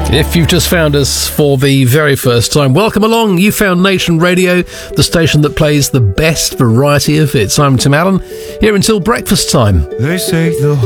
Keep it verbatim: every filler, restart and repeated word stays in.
If you've just found us for the very first time, welcome along. You found Nation Radio, the station that plays the best variety of hits. I'm Tim Allen, here until breakfast time. They say the